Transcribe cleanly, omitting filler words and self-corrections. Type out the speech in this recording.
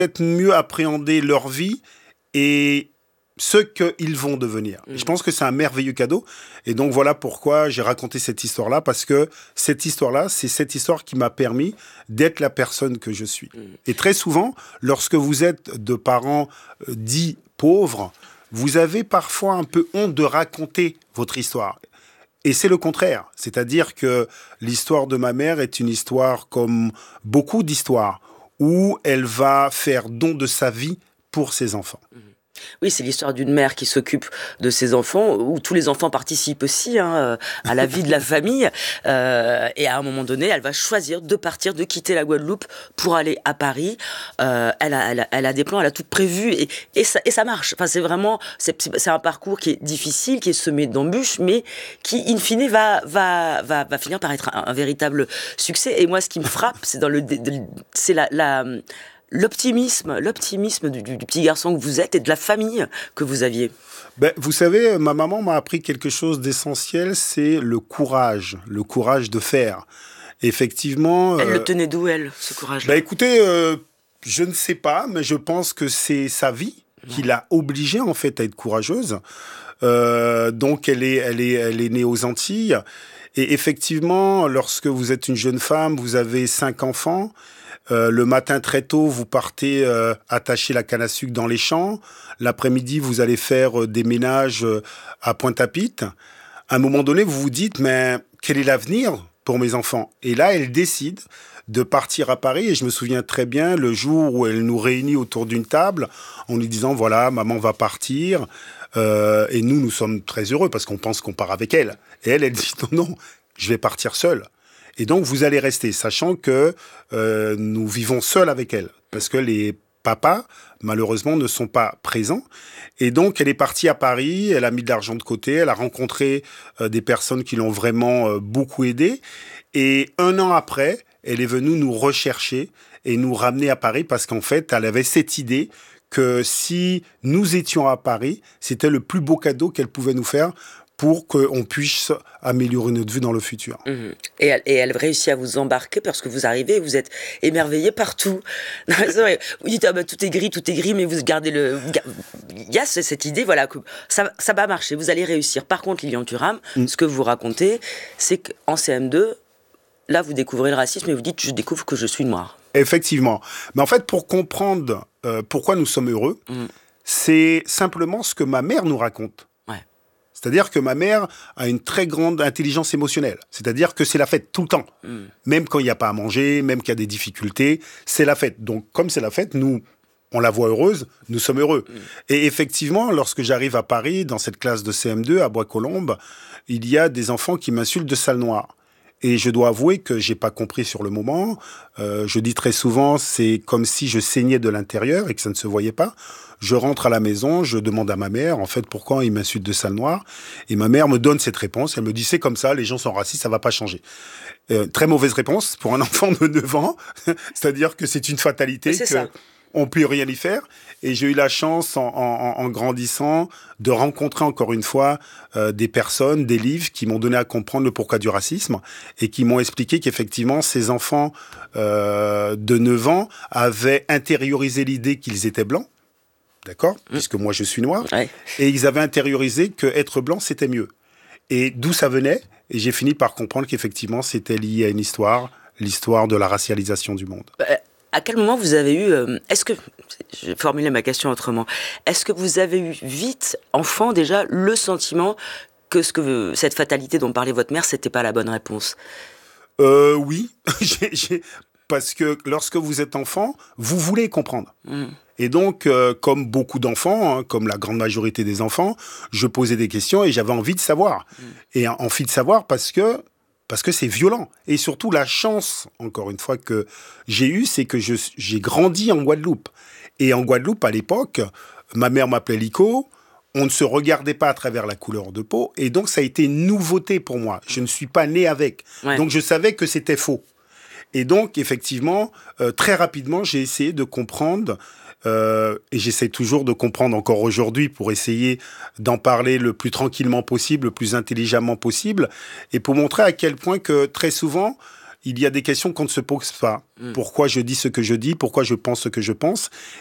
peut-être mieux appréhender leur vie et ce qu'ils vont devenir. Je pense que c'est un merveilleux cadeau. Et donc, voilà pourquoi j'ai raconté cette histoire-là, parce que cette histoire-là, c'est cette histoire qui m'a permis d'être la personne que je suis. Et très souvent, lorsque vous êtes de parents dits pauvres, vous avez parfois un peu honte de raconter votre histoire. Et c'est le contraire. C'est-à-dire que l'histoire de ma mère est une histoire comme beaucoup d'histoires, où elle va faire don de sa vie pour ses enfants. Oui, c'est l'histoire d'une mère qui s'occupe de ses enfants, où tous les enfants participent aussi à la vie de la famille. Et à un moment donné, elle va choisir de partir, de quitter la Guadeloupe pour aller à Paris. Elle a des plans, elle a tout prévu et ça marche. Enfin, c'est un parcours qui est difficile, qui est semé d'embûches, mais qui, in fine, va finir par être un véritable succès. Et moi, ce qui me frappe, c'est l'optimisme du petit garçon que vous êtes et de la famille que vous aviez. Vous savez, ma maman m'a appris quelque chose d'essentiel, c'est le courage de faire. Effectivement... Elle le tenait d'où, elle, ce courage-là? Écoutez, je ne sais pas, mais je pense que c'est sa vie qui l'a obligée, en fait, à être courageuse. Donc, elle est née aux Antilles. Et effectivement, lorsque vous êtes une jeune femme, vous avez 5 enfants... le matin très tôt, vous partez attacher la canne à sucre dans les champs. L'après-midi, vous allez faire des ménages à Pointe-à-Pitre. À un moment donné, vous vous dites, mais quel est l'avenir pour mes enfants? Et là, elle décide de partir à Paris. Et je me souviens très bien le jour où elle nous réunit autour d'une table en lui disant, voilà, maman va partir. Et nous sommes très heureux parce qu'on pense qu'on part avec elle. Et elle dit, non, je vais partir seule. Et donc, vous allez rester, sachant que nous vivons seuls avec elle, parce que les papas, malheureusement, ne sont pas présents. Et donc, elle est partie à Paris, elle a mis de l'argent de côté, elle a rencontré des personnes qui l'ont vraiment beaucoup aidée. Et 1 an après, elle est venue nous rechercher et nous ramener à Paris, parce qu'en fait, elle avait cette idée que si nous étions à Paris, c'était le plus beau cadeau qu'elle pouvait nous faire, pour qu'on puisse améliorer notre vie dans le futur. Et elle réussit à vous embarquer parce que vous arrivez et vous êtes émerveillé partout. Non, c'est vrai. Vous dites, tout est gris, mais vous gardez il y a cette idée, voilà, que ça va marcher, vous allez réussir. Par contre, Lilian Thuram, ce que vous racontez, c'est qu'en CM2, là, vous découvrez le racisme et vous dites, je découvre que je suis noire. Effectivement. Mais en fait, pour comprendre pourquoi nous sommes heureux, c'est simplement ce que ma mère nous raconte. C'est-à-dire que ma mère a une très grande intelligence émotionnelle. C'est-à-dire que c'est la fête tout le temps. Même quand il n'y a pas à manger, même qu'il y a des difficultés, c'est la fête. Donc, comme c'est la fête, nous, on la voit heureuse, nous sommes heureux. Et effectivement, lorsque j'arrive à Paris, dans cette classe de CM2, à Bois-Colombes, il y a des enfants qui m'insultent de sale noir. Et je dois avouer que j'ai pas compris sur le moment. Je dis très souvent, c'est comme si je saignais de l'intérieur et que ça ne se voyait pas. Je rentre à la maison, je demande à ma mère, en fait, pourquoi ils m'insultent de sale noir. Et ma mère me donne cette réponse. Elle me dit, c'est comme ça, les gens sont racistes, ça va pas changer. Très mauvaise réponse pour un enfant de 9 ans. C'est-à-dire que c'est une fatalité. On ne peut rien y faire. Et j'ai eu la chance, en grandissant, de rencontrer encore une fois des personnes, des livres qui m'ont donné à comprendre le pourquoi du racisme et qui m'ont expliqué qu'effectivement, ces enfants de 9 ans avaient intériorisé l'idée qu'ils étaient blancs. D'accord ? Puisque moi, je suis noir. Ouais. Et ils avaient intériorisé qu'être blanc, c'était mieux. Et d'où ça venait ? Et j'ai fini par comprendre qu'effectivement, c'était lié à une histoire, l'histoire de la racialisation du monde. À quel moment vous avez eu... je vais formuler ma question autrement. Est-ce que vous avez eu vite, enfant déjà, le sentiment que cette fatalité dont parlait votre mère, c'était pas la bonne réponse ? Oui. Parce que lorsque vous êtes enfant, vous voulez comprendre. Et donc, comme beaucoup d'enfants, comme la grande majorité des enfants, je posais des questions et j'avais envie de savoir. Et envie de savoir parce que c'est violent. Et surtout, la chance, encore une fois, que j'ai eue, c'est que j'ai grandi en Guadeloupe. Et en Guadeloupe, à l'époque, ma mère m'appelait Lico, on ne se regardait pas à travers la couleur de peau, et donc ça a été une nouveauté pour moi. Je ne suis pas né avec. Ouais. Donc je savais que c'était faux. Et donc, effectivement, très rapidement, j'ai essayé de comprendre, et j'essaie toujours de comprendre encore aujourd'hui pour essayer d'en parler le plus tranquillement possible, le plus intelligemment possible, et pour montrer à quel point que très souvent, il y a des questions qu'on ne se pose pas. Pourquoi je dis ce que je dis, pourquoi je pense ce que je pense.